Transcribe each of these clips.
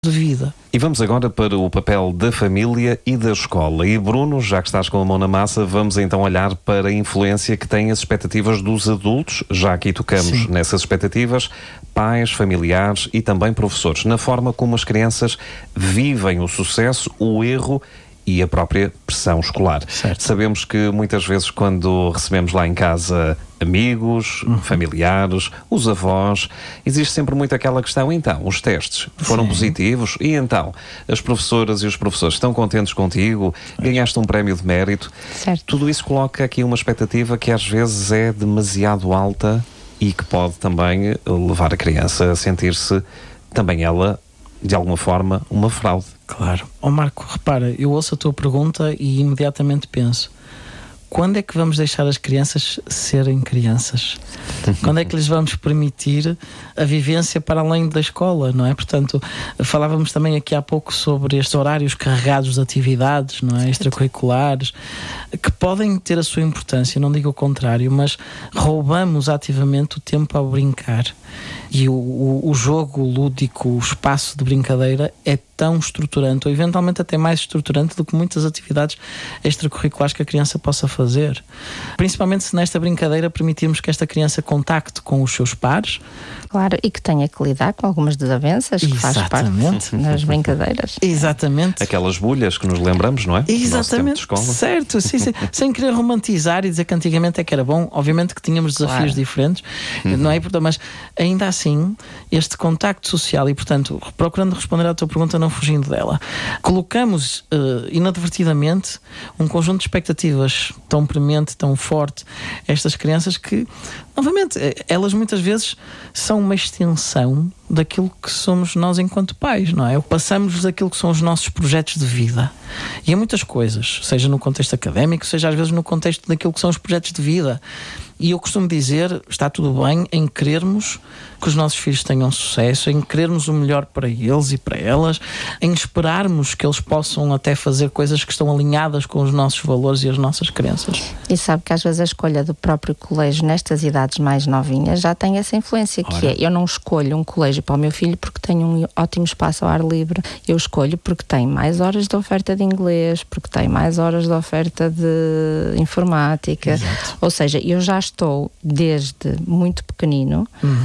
de vida. E vamos agora para o papel da família e da escola. E Bruno, já que estás com a mão na massa, vamos então olhar para a influência que têm as expectativas dos adultos, já aqui tocamos nessas expectativas, pais, familiares e também professores, na forma como as crianças vivem o sucesso, o erro e a própria pressão escolar. Certo. Sabemos que muitas vezes quando recebemos lá em casa amigos, familiares, os avós, existe sempre muito aquela questão, então, os testes foram positivos e então, as professoras e os professores estão contentes contigo, ganhaste um prémio de mérito. Certo. Tudo isso coloca aqui uma expectativa que às vezes é demasiado alta e que pode também levar a criança a sentir-se também ela, de alguma forma, uma fraude. Claro. Marco, repara, eu ouço a tua pergunta e imediatamente penso: quando é que vamos deixar as crianças serem crianças? Quando é que lhes vamos permitir a vivência para além da escola, não é? Portanto, falávamos também aqui há pouco sobre estes horários carregados de atividades, não é? Extracurriculares, que podem ter a sua importância, não digo o contrário, mas roubamos ativamente o tempo ao brincar. E o jogo lúdico, o espaço de brincadeira é tão estruturante, ou eventualmente até mais estruturante do que muitas atividades extracurriculares que a criança possa fazer. Principalmente se nesta brincadeira permitirmos que esta criança contacte com os seus pares. Claro, e que tenha que lidar com algumas desavenças que faz parte das brincadeiras. Exatamente. Aquelas bolhas que nos lembramos, não é? Exatamente, certo, sim. Sem querer romantizar e dizer que antigamente é que era bom, obviamente que tínhamos desafios diferentes, não é? Mas ainda assim, este contacto social e, portanto, procurando responder à tua pergunta, não fugindo dela, colocamos inadvertidamente um conjunto de expectativas tão premente, tão forte a estas crianças que, novamente, elas muitas vezes são uma extensão daquilo que somos nós enquanto pais, não é? Passamos-lhes aquilo que são os nossos projetos de vida. E em muitas coisas, seja no contexto académico, seja às vezes no contexto daquilo que são os projetos de vida. E eu costumo dizer, está tudo bem em querermos que os nossos filhos tenham sucesso, em querermos o melhor para eles e para elas, em esperarmos que eles possam até fazer coisas que estão alinhadas com os nossos valores e as nossas crenças. E sabe que às vezes a escolha do próprio colégio nestas idades mais novinhas já tem essa influência, que é, eu não escolho um colégio para o meu filho porque tem um ótimo espaço ao ar livre, eu escolho porque tem mais horas de oferta de inglês, porque tem mais horas de oferta de informática. Exato. Ou seja, eu já estou desde muito pequenino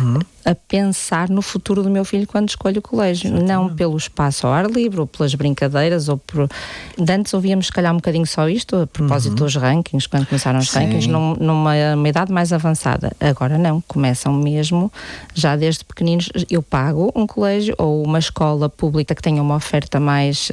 a pensar no futuro do meu filho quando escolho o colégio. Exatamente. Não pelo espaço ao ar livre ou pelas brincadeiras ou por... Antes ouvíamos se calhar um bocadinho só isto a propósito dos rankings, quando começaram os rankings numa idade mais avançada. Agora não, começam mesmo já desde pequeninos. Eu pago um colégio ou uma escola pública que tenha uma oferta mais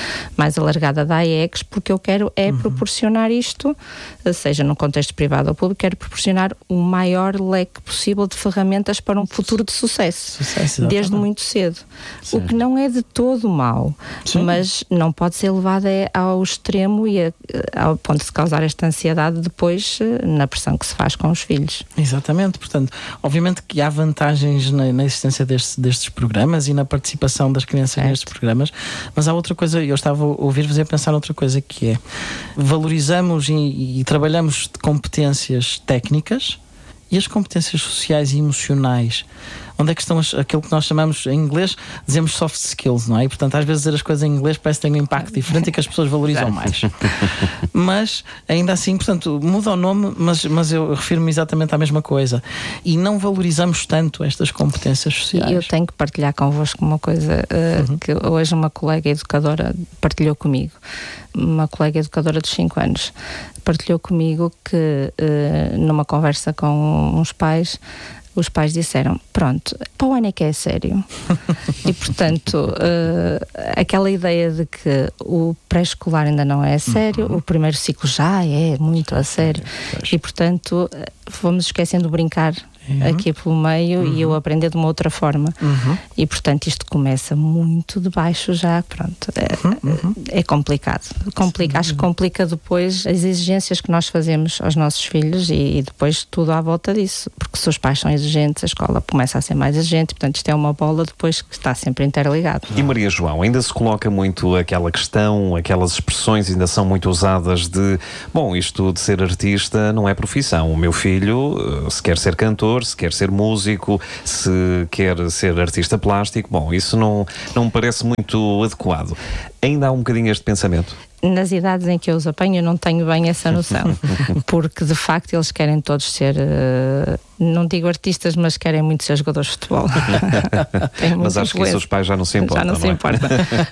alargada da AEX, porque eu quero proporcionar isto, seja num contexto privado ou público, quero proporcionar o maior leque possível de ferramentas para um futuro de sucesso desde muito cedo. Sim. O que não é de todo mau, mas não pode ser levado ao extremo e ao ponto de causar esta ansiedade depois na pressão que se faz com os filhos. Exatamente, portanto, obviamente que há vantagens na existência destes programas e na participação das crianças nestes programas, mas há outra coisa, eu estava a ouvir-vos e a pensar noutra coisa, que é, valorizamos e trabalhamos de competências técnicas e as competências sociais e emocionais. Onde é que estão aquilo que nós chamamos, em inglês, dizemos soft skills, não é? E, portanto, às vezes dizer as coisas em inglês parece que tem um impacto diferente e que as pessoas valorizam mais. Mas, ainda assim, portanto, muda o nome, mas eu refiro-me exatamente à mesma coisa. E não valorizamos tanto estas competências sociais. Eu tenho que partilhar convosco uma coisa que hoje uma colega educadora partilhou comigo. Uma colega educadora dos 5 anos partilhou comigo que numa conversa com uns pais, os pais disseram, pronto, para o ano é que é sério. E, portanto, aquela ideia de que o pré-escolar ainda não é sério, o primeiro ciclo já é muito a sério. E, portanto, fomos esquecendo de brincar aqui pelo meio e eu aprender de uma outra forma. E, portanto, isto começa muito de baixo já, pronto. É complicado. Acho que complica depois as exigências que nós fazemos aos nossos filhos e depois tudo à volta disso. Porque se os pais são exigentes, a escola começa a ser mais exigente, portanto, isto é uma bola depois que está sempre interligado. E Maria João, ainda se coloca muito aquela questão, aquelas expressões ainda são muito usadas de, bom, isto de ser artista não é profissão. O meu filho, se quer ser cantor, professor, se quer ser músico, se quer ser artista plástico. Bom, isso não me parece muito adequado. Ainda há um bocadinho este pensamento? Nas idades em que eu os apanho, eu não tenho bem essa noção, porque de facto eles querem todos ser, não digo artistas, mas querem muito ser jogadores de futebol. Mas acho que isso os pais já não se importam. Já não se importam.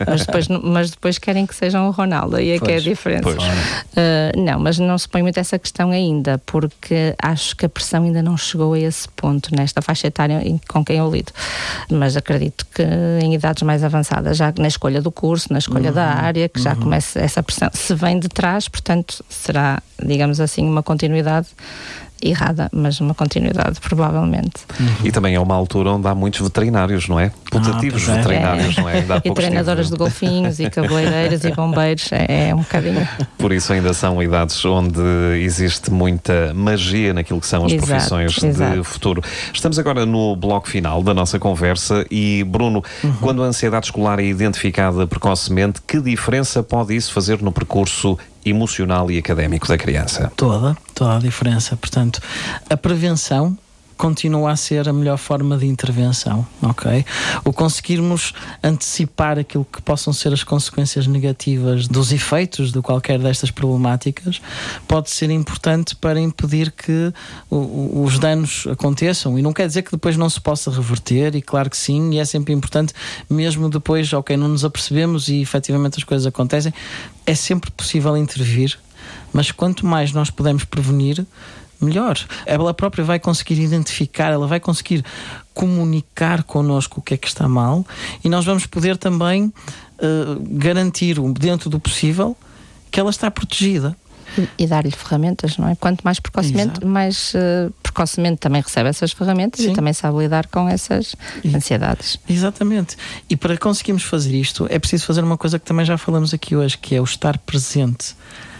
Mas depois querem que sejam o Ronaldo, aí é que é a diferença. Não, mas não se põe muito essa questão ainda, porque acho que a pressão ainda não chegou a esse ponto nesta faixa etária com quem eu lido. Mas acredito que em idades mais avançadas, já na escolha do curso, na escolha da área, que já começa essa pressão. Se vem de trás, portanto, será, digamos assim, uma continuidade errada, mas uma continuidade, provavelmente. E também é uma altura onde há muitos veterinários, não é? Putativos veterinários, não é? E treinadoras de golfinhos, e cabeleireiras, e bombeiros, é um bocadinho. Por isso ainda são idades onde existe muita magia naquilo que são as profissões de futuro. Estamos agora no bloco final da nossa conversa e, Bruno, quando a ansiedade escolar é identificada precocemente, que diferença pode isso fazer no percurso emocional e académico da criança? Toda a diferença. Portanto, a prevenção continua a ser a melhor forma de intervenção, ok? O conseguirmos antecipar aquilo que possam ser as consequências negativas dos efeitos de qualquer destas problemáticas pode ser importante para impedir que os danos aconteçam, e não quer dizer que depois não se possa reverter, e claro que sim, e é sempre importante, mesmo depois, ok, não nos apercebemos e efetivamente as coisas acontecem, é sempre possível intervir, mas quanto mais nós pudermos prevenir, melhor. Ela própria vai conseguir identificar, ela vai conseguir comunicar connosco o que é que está mal, e nós vamos poder também garantir, dentro do possível, que ela está protegida. E dar-lhe ferramentas, não é? Quanto mais precocemente, mais precocemente também recebe essas ferramentas. Sim. E também sabe lidar com essas ansiedades. Exatamente. E para conseguirmos fazer isto, é preciso fazer uma coisa que também já falamos aqui hoje, que é o estar presente.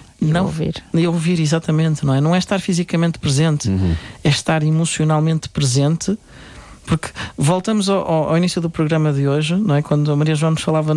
Ouvir, exatamente, não é? Não é estar fisicamente presente, é estar emocionalmente presente, porque voltamos ao início do programa de hoje, não é? Quando a Maria João nos falava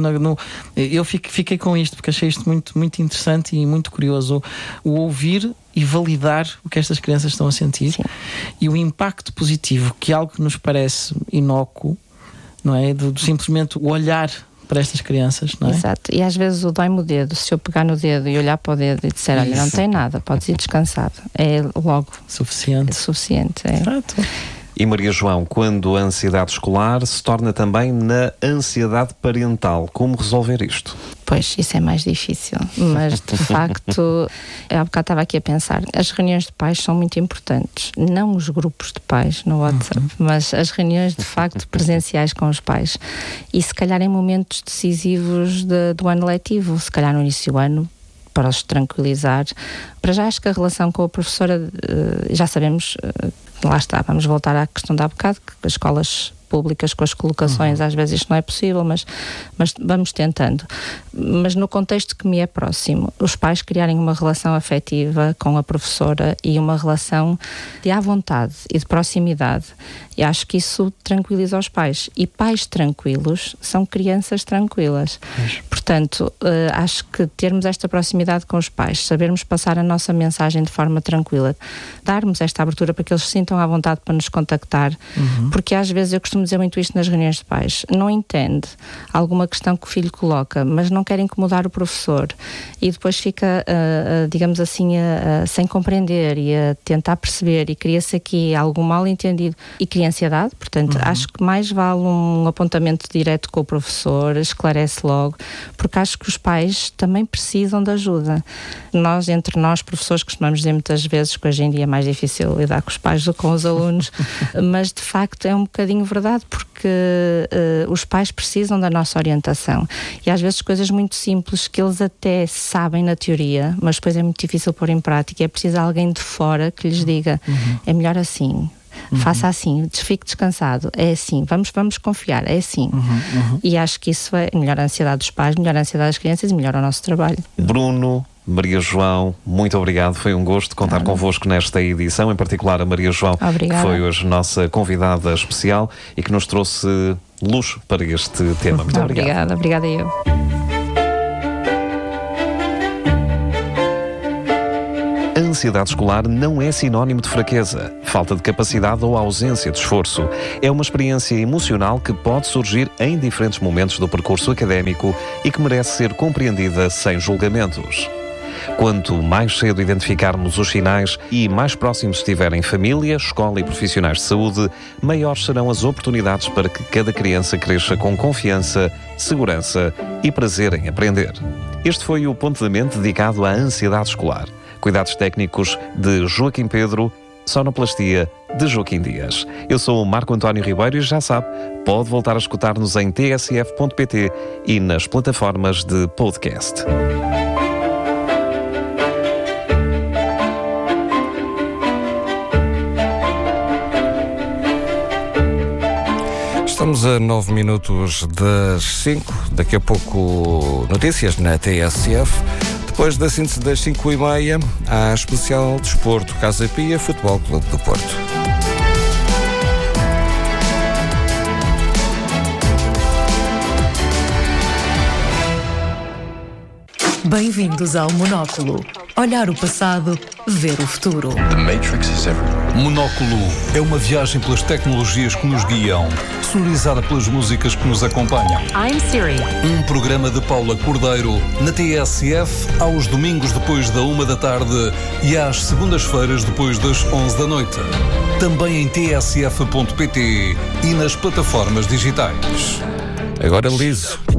eu fiquei com isto, porque achei isto muito, muito interessante e muito curioso, o ouvir e validar o que estas crianças estão a sentir. Sim. E o impacto positivo que algo que nos parece inócuo, não é? Do simplesmente o olhar para estas crianças, não é? Exato, e às vezes dói-me o dedo, se eu pegar no dedo e olhar para o dedo e disser, olha, não tem nada, podes ir descansado, é logo suficiente. É suficiente, é. Exato. E Maria João, quando a ansiedade escolar se torna também na ansiedade parental, como resolver isto? Pois, isso é mais difícil, mas de facto, há bocado estava aqui a pensar, as reuniões de pais são muito importantes, não os grupos de pais no WhatsApp, mas as reuniões de facto presenciais com os pais, e se calhar em momentos decisivos do ano letivo, se calhar no início do ano, para os tranquilizar. Para já acho que a relação com a professora, já sabemos, lá está, vamos voltar à questão de há bocado, que as escolas públicas com as colocações, às vezes isto não é possível, mas vamos tentando. Mas no contexto que me é próximo, os pais criarem uma relação afetiva com a professora e uma relação de à vontade e de proximidade, e acho que isso tranquiliza os pais. E pais tranquilos são crianças tranquilas. Portanto, acho que termos esta proximidade com os pais, sabermos passar a nossa mensagem de forma tranquila, darmos esta abertura para que eles se sintam à vontade para nos contactar, porque às vezes eu costumo dizer muito isto nas reuniões de pais, não entende alguma questão que o filho coloca, mas não quer incomodar o professor, e depois fica, digamos assim, sem compreender e a tentar perceber, e cria-se aqui algum mal entendido e cria ansiedade. Portanto, acho que mais vale um apontamento direto com o professor, esclarece logo, porque acho que os pais também precisam de ajuda. Nós, entre nós, professores, costumamos dizer muitas vezes que hoje em dia é mais difícil lidar com os pais do que com os alunos, mas de facto é um bocadinho verdade, porque os pais precisam da nossa orientação, e às vezes coisas muito simples que eles até sabem na teoria, mas depois é muito difícil pôr em prática, é preciso alguém de fora que lhes diga, é melhor assim, faça assim, fique descansado, é assim, vamos confiar, é assim. E acho que isso é melhor a ansiedade dos pais, melhor a ansiedade das crianças e melhor o nosso trabalho. Bruno, Maria João, muito obrigado, foi um gosto contar convosco nesta edição, em particular a Maria João, que foi hoje nossa convidada especial e que nos trouxe luz para este tema. Muito obrigado. Obrigada eu. A ansiedade escolar não é sinónimo de fraqueza, falta de capacidade ou ausência de esforço. É uma experiência emocional que pode surgir em diferentes momentos do percurso académico e que merece ser compreendida sem julgamentos. Quanto mais cedo identificarmos os sinais e mais próximos estiverem família, escola e profissionais de saúde, maiores serão as oportunidades para que cada criança cresça com confiança, segurança e prazer em aprender. Este foi o Ponto da Mente dedicado à ansiedade escolar. Cuidados técnicos de Joaquim Pedro, sonoplastia de Joaquim Dias. Eu sou o Marco António Ribeiro e já sabe, pode voltar a escutar-nos em tsf.pt e nas plataformas de podcast. Estamos a 9 minutos das 5, daqui a pouco notícias na TSF. Depois da síntese das 5h30, há especial desporto, Casa Pia, Futebol Clube do Porto. Bem-vindos ao Monóculo. Olhar o passado, ver o futuro. The Matrix is everywhere. Monóculo é uma viagem pelas tecnologias que nos guiam, sonorizada pelas músicas que nos acompanham. I'm Siri. Um programa de Paula Cordeiro na TSF aos domingos depois da 1 da tarde e às segundas-feiras depois das 11 da noite. Também em tsf.pt e nas plataformas digitais. Agora liso.